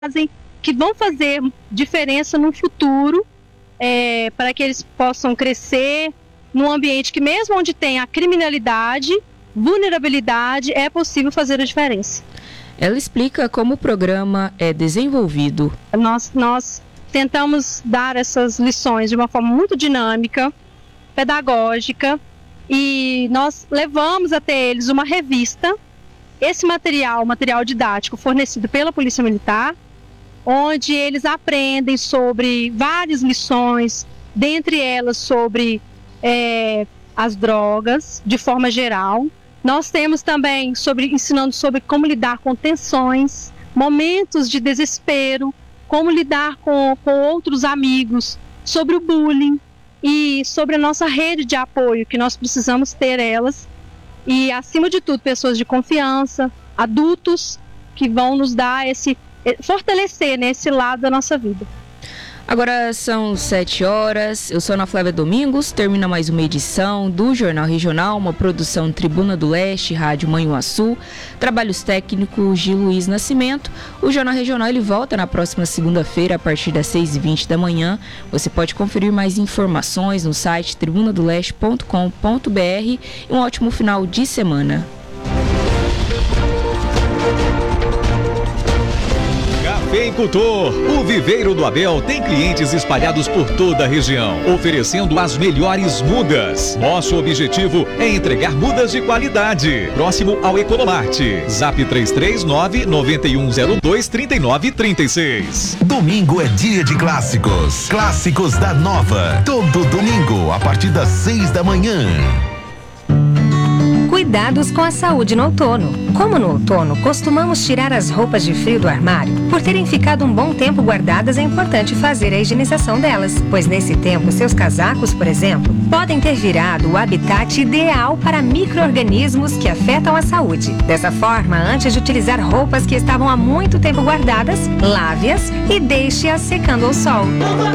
que vão fazer diferença no futuro, para que eles possam crescer num ambiente que, mesmo onde tem a criminalidade, vulnerabilidade, é possível fazer a diferença. Ela explica como o programa é desenvolvido. Nós tentamos dar essas lições de uma forma muito dinâmica, pedagógica, e nós levamos até eles uma revista. Esse material didático fornecido pela Polícia Militar, onde eles aprendem sobre várias lições, dentre elas sobre as drogas, de forma geral. Nós temos também ensinando sobre como lidar com tensões, momentos de desespero, como lidar com outros amigos, sobre o bullying e sobre a nossa rede de apoio, que nós precisamos ter elas. E, acima de tudo, pessoas de confiança, adultos que vão nos dar fortalecer nesse lado da nossa vida. Agora são 7 horas, eu sou Ana Flávia Domingos, termina mais uma edição do Jornal Regional, uma produção Tribuna do Leste, Rádio Manhuaçu, trabalhos técnicos de Luiz Nascimento. O Jornal Regional ele volta na próxima segunda-feira a partir das 6h20 da manhã. Você pode conferir mais informações no site tribunadoleste.com.br e um ótimo final de semana. Cafeicultor, o Viveiro do Abel tem clientes espalhados por toda a região, oferecendo as melhores mudas. Nosso objetivo é entregar mudas de qualidade, próximo ao Economarte. Zap 339-9102-3936. Domingo é dia de clássicos. Clássicos da Nova. Todo domingo, a partir das 6 da manhã. Cuidados com a saúde no outono. Como no outono costumamos tirar as roupas de frio do armário, por terem ficado um bom tempo guardadas, é importante fazer a higienização delas, pois nesse tempo seus casacos, por exemplo, podem ter virado o habitat ideal para micro-organismos que afetam a saúde. Dessa forma, antes de utilizar roupas que estavam há muito tempo guardadas, lave-as e deixe-as secando ao sol.